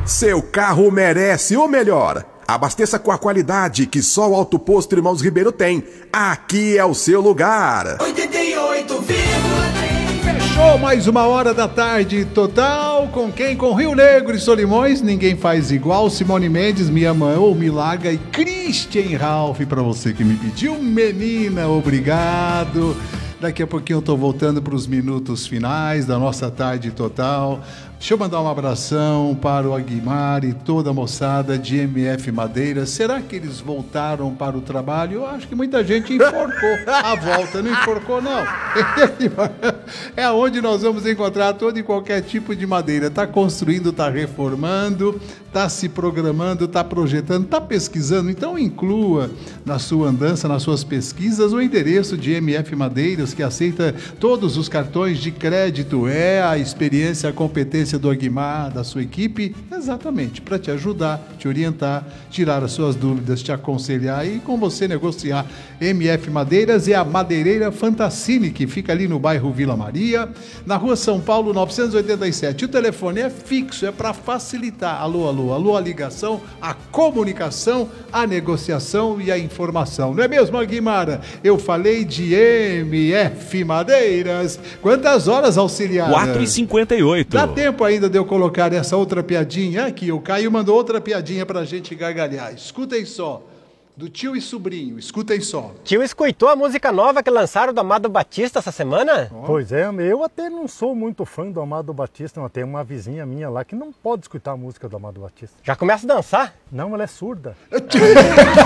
Seu carro merece o melhor. Abasteça com a qualidade que só o Auto Posto Irmãos Ribeiro tem. Aqui é o seu lugar. 88,3. Fechou mais uma hora da tarde total. Com quem? Com Rio Negro e Solimões. Ninguém faz igual. Simone Mendes, Minha Mãe, Me Larga e Christian Ralph. Pra você que me pediu, menina, obrigado. Daqui a pouquinho eu tô voltando para os minutos finais da nossa tarde total. Deixa eu mandar um abração para o Aguimar e toda a moçada de MF Madeira. Será que eles voltaram para o trabalho? Eu acho que muita gente enforcou a volta. Não enforcou, não. É onde nós vamos encontrar todo e qualquer tipo de madeira. Está construindo, está reformando, está se programando, está projetando, está pesquisando. Então inclua na sua andança, nas suas pesquisas, o endereço de MF Madeiras, que aceita todos os cartões de crédito. É a experiência, a competência do Aguimar, da sua equipe, exatamente, para te ajudar, te orientar, tirar as suas dúvidas, te aconselhar e com você negociar. MF Madeiras é a Madeireira Fantassini, que fica ali no bairro Vila Maria, na rua São Paulo 987. O telefone é fixo, é para facilitar. Alô, alô, alô, a ligação, a comunicação, a negociação e a informação. Não é mesmo, Aguimar? Eu falei de MF Madeiras. Quantas horas, auxiliar? 4h58. Dá tempo ainda de eu colocar essa outra piadinha aqui. O Caio mandou outra piadinha pra gente gargalhar. Escutem só. Do tio e sobrinho, escutem só. Tio, escutou a música nova que lançaram do Amado Batista essa semana? Pois é, eu até não sou muito fã do Amado Batista, não. Tem uma vizinha minha lá que não pode escutar a música do Amado Batista. Já começa a dançar? Não, ela é surda.